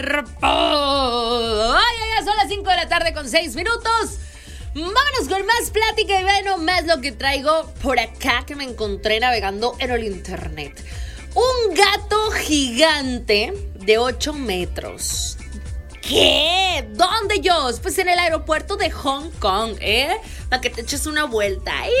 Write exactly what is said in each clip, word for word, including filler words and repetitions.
Ay, ya son las cinco de la tarde con seis minutos. Vámonos con más plática y bueno, más lo que traigo por acá que me encontré navegando en el internet. Un gato gigante de ocho metros. ¿Qué? ¿Dónde, yo? Pues en el aeropuerto de Hong Kong, ¿eh? Para que te eches una vuelta. ¡Ih!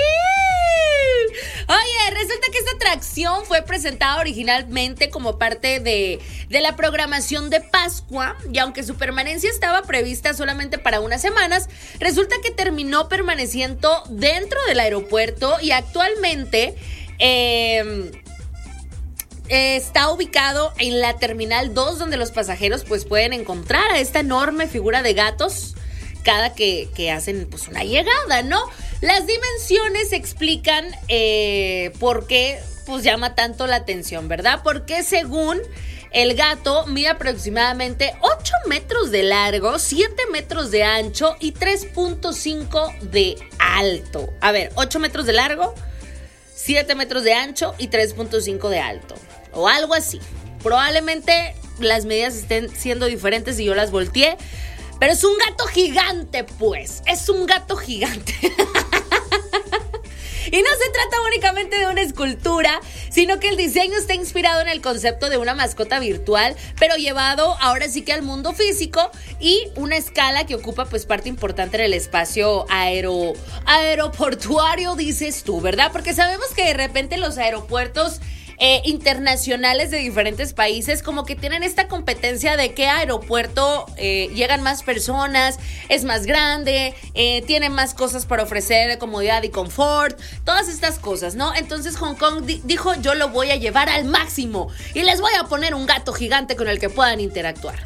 Oye, resulta que esta atracción fue presentada originalmente como parte de, de la programación de Pascua y aunque su permanencia estaba prevista solamente para unas semanas, resulta que terminó permaneciendo dentro del aeropuerto y actualmente eh, está ubicado en la Terminal dos, donde los pasajeros pues pueden encontrar a esta enorme figura de gatos cada que, que hacen pues una llegada, ¿no? Las dimensiones explican eh, por qué pues llama tanto la atención, ¿verdad? Porque según el gato mide aproximadamente ocho metros de largo, siete metros de ancho y tres punto cinco de alto. A ver, ocho metros de largo, siete metros de ancho y tres punto cinco de alto. O algo así. Probablemente las medidas estén siendo diferentes y yo las volteé. Pero es un gato gigante, pues. Es un gato gigante. Y no se trata únicamente de una escultura, sino que el diseño está inspirado en el concepto de una mascota virtual, pero llevado ahora sí que al mundo físico y una escala que ocupa pues parte importante en el espacio aero, aeroportuario, dices tú, ¿verdad? Porque sabemos que de repente los aeropuertos Eh, internacionales de diferentes países como que tienen esta competencia de qué aeropuerto eh, llegan más personas, es más grande, eh, tiene más cosas para ofrecer, comodidad y confort, todas estas cosas, ¿no? Entonces Hong Kong di- dijo, yo lo voy a llevar al máximo y les voy a poner un gato gigante con el que puedan interactuar.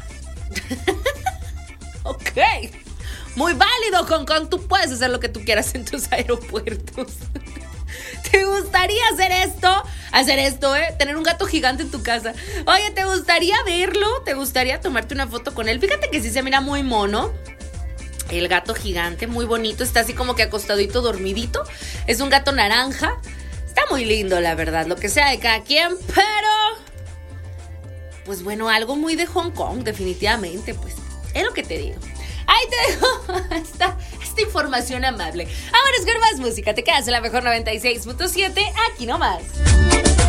Ok, muy válido, Hong Kong, tú puedes hacer lo que tú quieras en tus aeropuertos. ¿Te gustaría hacer esto? Hacer esto, ¿eh? Tener un gato gigante en tu casa. Oye, ¿te gustaría verlo? ¿Te gustaría tomarte una foto con él? Fíjate que sí se mira muy mono. El gato gigante, muy bonito. Está así como que acostadito, dormidito. Es un gato naranja. Está muy lindo, la verdad. Lo que sea de cada quien, pero pues bueno, algo muy de Hong Kong, definitivamente. Pues es lo que te digo. Ahí te dejo esta, esta información amable. Ahora es con más música. Te quedas en la mejor noventa y seis punto siete. Aquí nomás.